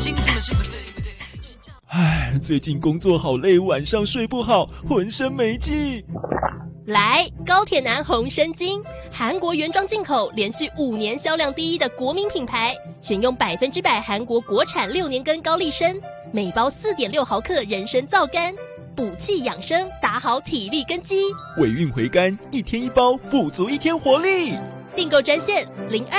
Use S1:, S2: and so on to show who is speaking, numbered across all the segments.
S1: 唉，最近工作好累，晚上睡不好，浑身没劲。
S2: 来，高铁男红参精，韩国原装进口，连续5年销量第一的国民品牌，选用100%韩国国产6年根高丽参，每包4.6毫克人参皂苷，补气养生，打好体力根基。
S1: 尾韵回甘，1天1包，补足1天活力。
S2: 订购专线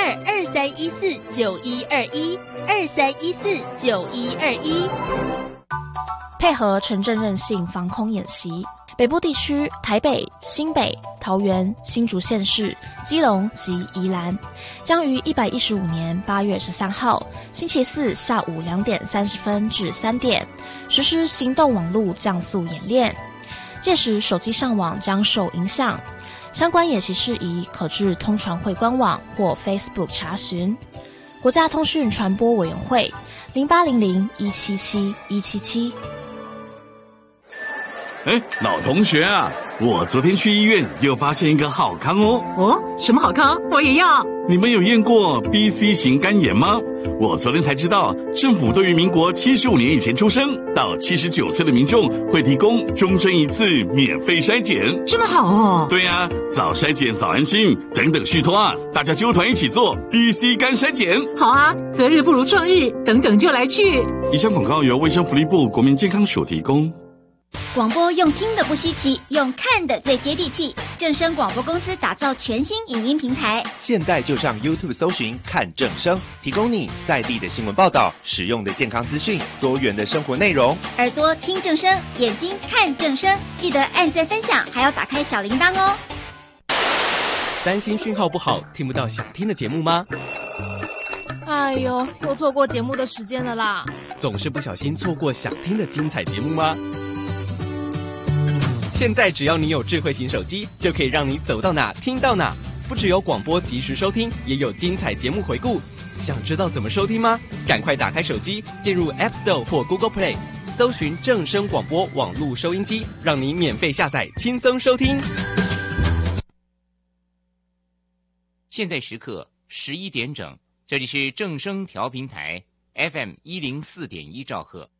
S2: 02-2314-9121，2314-9121。
S3: 配合城镇韧性防空演习，北部地区台北、新北、桃园、新竹县市、基隆及宜兰将于115年8月13号星期四下午2点30分至3点实施行动网络降速演练，届时手机上网将受影响。相关演习事宜可至通传会官网或 Facebook 查询。国家通讯传播委员会0800177177。
S4: 老同学啊，我昨天去医院又发现一个好康哦。
S5: 哦，什么好康？我也要。
S4: 你们有验过 BC 型肝炎吗？我昨天才知道，政府对于民国75年以前出生到79岁的民众会提供终身1次免费筛检。
S5: 这么好哦。
S4: 对啊，早筛检早安心，等等续托啊，大家揪团一起做 BC 肝筛检。
S5: 好啊，择日不如撞日，等等就来去。
S4: 以上广告由卫生福利部国民健康署提供。
S6: 广播用听的不稀奇，用看的最接地气。正声广播公司打造全新影音平台，
S7: 现在就上 YouTube 搜寻看正声，提供你在地的新闻报道、实用的健康资讯、多元的生活内容。
S6: 耳朵听正声，眼睛看正声，记得按赞分享，还要打开小铃铛哦。
S8: 担心讯号不好，听不到想听的节目吗？
S9: 哎呦，又错过节目的时间了啦！
S8: 总是不小心错过想听的精彩节目吗？现在只要你有智慧型手机，就可以让你走到哪听到哪。不只有广播及时收听，也有精彩节目回顾。想知道怎么收听吗？赶快打开手机，进入 App Store 或 Google Play， 搜寻正声广播网络收音机，让你免费下载，轻松收听。
S10: 现在时刻11点整，这里是正声调频台 FM104.1兆赫。